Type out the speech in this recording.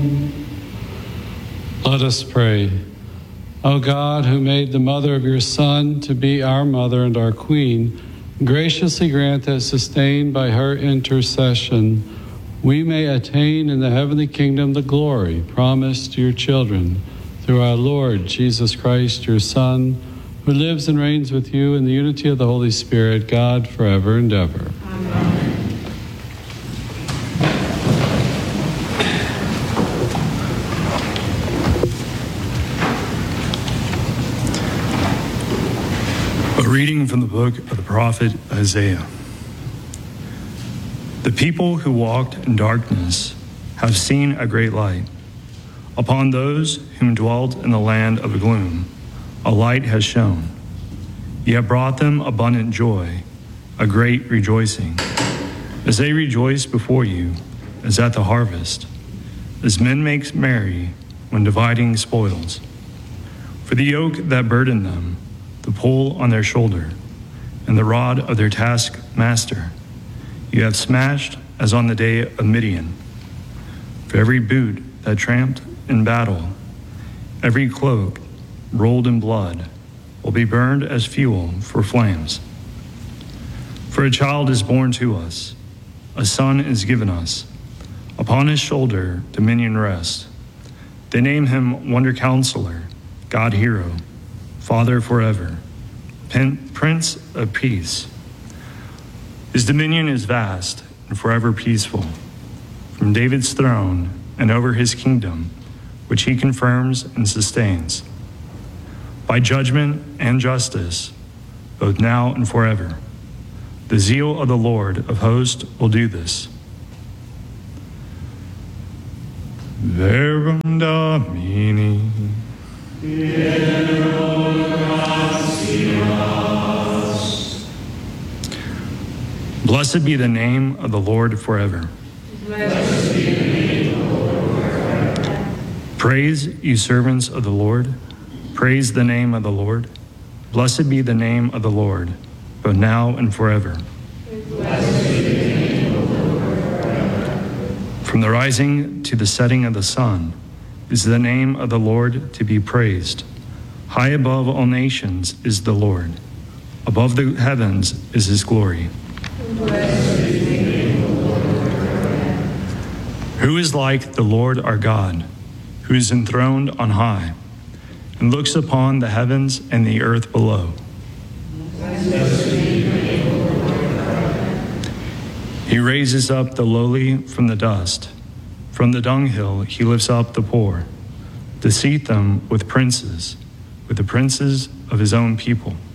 Let us pray. O God, who made the mother of your Son to be our mother and our Queen, graciously grant that, sustained by her intercession, we may attain in the heavenly kingdom the glory promised to your children through our Lord Jesus Christ, your Son, who lives and reigns with you in the unity of the Holy Spirit, God, forever and ever. Amen. A reading from the book of the prophet Isaiah. The people who walked in darkness have seen a great light. Upon those whom dwelt in the land of gloom, a light has shone. You have brought them abundant joy, a great rejoicing, as they rejoice before you, as at the harvest, as men make merry when dividing spoils. For the yoke that burdened them, the pull on their shoulder, and the rod of their taskmaster, you have smashed as on the day of Midian. For every boot that tramped in battle, every cloak rolled in blood, will be burned as fuel for flames. For a child is born to us, a son is given us. Upon his shoulder dominion rests. They name him Wonder Counselor, God Hero, Father forever, Prince of Peace. His dominion is vast and forever peaceful. From David's throne and over his kingdom, which he confirms and sustains, by judgment and justice, both now and forever. The zeal of the Lord of hosts will do this. Verbum Domini. Blessed be the name of the Lord forever. Blessed be the name of the Lord forever. Praise, you servants of the Lord. Praise the name of the Lord. Blessed be the name of the Lord, both now and forever. Blessed be the name of the Lord forever. From the rising to the setting of the sun is the name of the Lord to be praised. High above all nations is the Lord. Above the heavens is his glory. Blessed be the name of the Lord forever. Who is like the Lord our God, who is enthroned on high, and looks upon the heavens and the earth below? Blessed be the name of the Lord forever. He raises up the lowly from the dust. From the dunghill he lifts up the poor, to seat them with the princes of his own people.